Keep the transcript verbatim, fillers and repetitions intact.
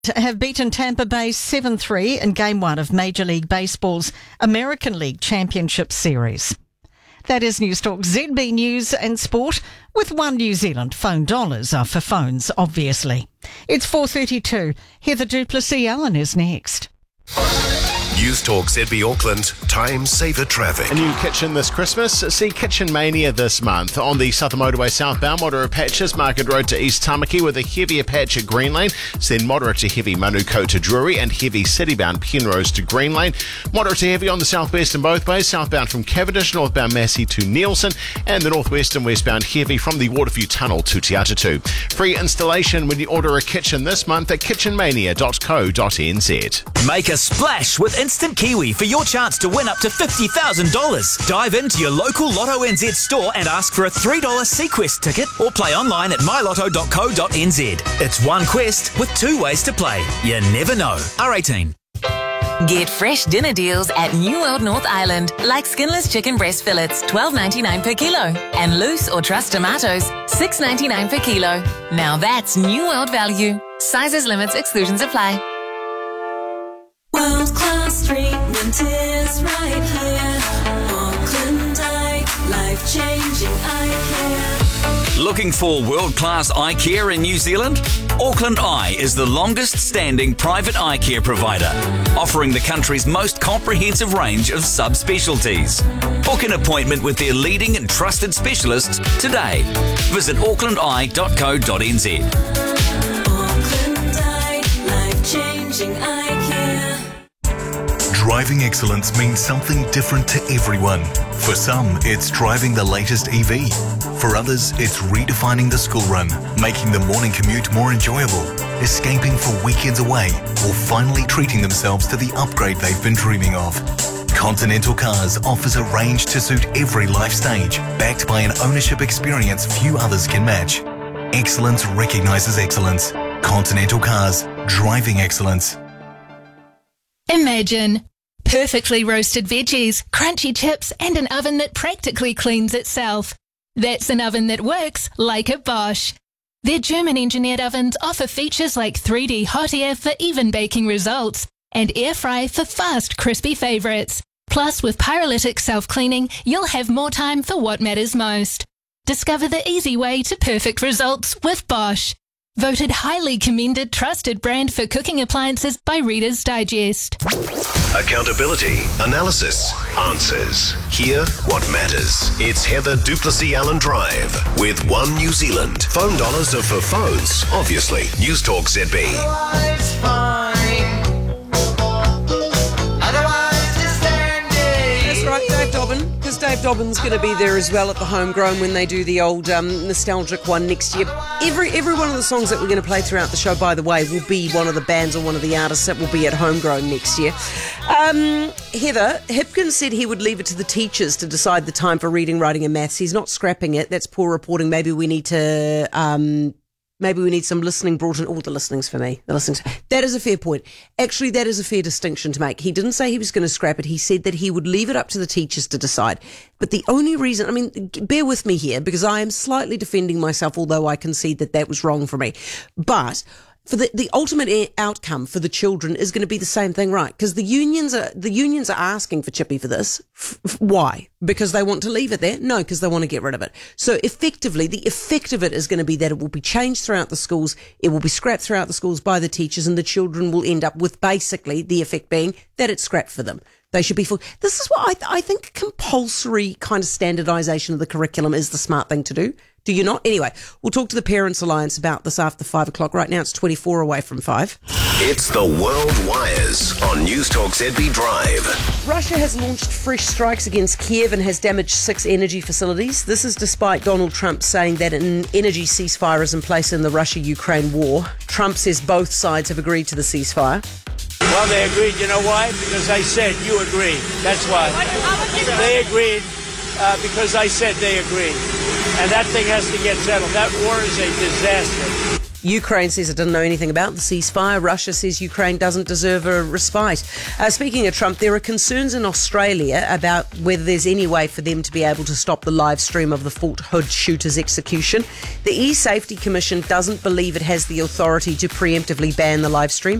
have beaten Tampa Bay seven three in Game one of Major League Baseball's American League Championship Series. That is News Talk Z B News and Sport with One New Zealand. Phone dollars are for phones, obviously. It's four thirty-two. Heather Duplessis-Allen is next. News Talk Z B Auckland, time saver traffic. A new kitchen this Christmas. See Kitchen Mania this month. On the Southern Motorway southbound, moderate patches, Market Road to East Tamaki with a heavier patch at Green Lane. Then moderate to heavy Manukau to Drury and heavy citybound Penrose to Green Lane. Moderate to heavy on the southwest in both ways, southbound from Cavendish, northbound Massey to Nielsen, and the northwest and westbound heavy from the Waterview Tunnel to Te Atatu. Free installation when you order a kitchen this month at kitchen mania dot co dot n z. Make a splash with Instant Kiwi for your chance to win up to fifty thousand dollars. Dive into your local Lotto N Z store and ask for a three dollars Sequest ticket or play online at my lotto dot co dot n z. It's one quest with two ways to play. You never know. R eighteen. Get fresh dinner deals at New World North Island, like skinless chicken breast fillets, twelve ninety-nine per kilo, and loose or truss tomatoes, six ninety-nine per kilo. Now that's New World value. Sizes, limits, exclusions apply. World-class treatment is right here. Auckland Eye, life-changing eye care. Looking for world-class eye care in New Zealand? Auckland Eye is the longest-standing private eye care provider, offering the country's most comprehensive range of subspecialties. Book an appointment with their leading and trusted specialists today. Visit auckland eye dot co dot n z. Auckland Eye, life-changing eye care. Driving excellence means something different to everyone. For some, it's driving the latest E V. For others, it's redefining the school run, making the morning commute more enjoyable, escaping for weekends away, or finally treating themselves to the upgrade they've been dreaming of. Continental Cars offers a range to suit every life stage, backed by an ownership experience few others can match. Excellence recognises excellence. Continental Cars, driving excellence. Imagine perfectly roasted veggies, crunchy chips, and an oven that practically cleans itself. That's an oven that works like a Bosch. Their German-engineered ovens offer features like three D hot air for even baking results and air fry for fast, crispy favourites. Plus, with pyrolytic self-cleaning, you'll have more time for what matters most. Discover the easy way to perfect results with Bosch. Voted highly commended trusted brand for cooking appliances by Reader's Digest. Accountability, analysis, answers. Hear what matters. It's Heather Duplessis-Allen Drive with One New Zealand. Phone dollars are for phones, obviously. News Talk Z B. Otherwise fine. Otherwise just standing. That's right, Dave Dobbin. Because Dave Dobbin's going to be there as well at the Homegrown when they do the old um, nostalgic one next year. Every every one of the songs that we're going to play throughout the show, by the way, will be one of the bands or one of the artists that will be at Homegrown next year. Um, Heather, Hipkins said he would leave it to the teachers to decide the time for reading, writing and maths. He's not scrapping it. That's poor reporting. Maybe we need to... Um, Maybe we need some listening brought in. All the listenings for me. The listenings. That is a fair point. Actually, that is a fair distinction to make. He didn't say he was going to scrap it. He said that he would leave it up to the teachers to decide. But the only reason, I mean, bear with me here because I am slightly defending myself, although I concede that that was wrong for me. But for the, the ultimate outcome for the children is going to be the same thing, right? Because the unions are the unions are asking for Chippy for this. F- f- why? Because they want to leave it there? No, because they want to get rid of it. So effectively, the effect of it is going to be that it will be changed throughout the schools. It will be scrapped throughout the schools by the teachers, and the children will end up with basically the effect being that it's scrapped for them. They should be full. This is what I, th- I think compulsory kind of standardisation of the curriculum is the smart thing to do. Do you not? Anyway, we'll talk to the Parents Alliance about this after five o'clock. Right now it's twenty-four away from five. It's the World Wires on News Talk Z B Drive. Russia has launched fresh strikes against Kiev and has damaged six energy facilities. This is despite Donald Trump saying that an energy ceasefire is in place in the Russia-Ukraine war. Trump says both sides have agreed to the ceasefire. Well, they agreed. You know why? Because I said you agreed. That's why. They agreed uh, because I said they agreed. And that thing has to get settled. That war is a disaster. Ukraine says it doesn't know anything about the ceasefire. Russia says Ukraine doesn't deserve a respite. Uh, speaking of Trump, there are concerns in Australia about whether there's any way for them to be able to stop the live stream of the Fort Hood shooter's execution. The E-Safety Commission doesn't believe it has the authority to preemptively ban the live stream.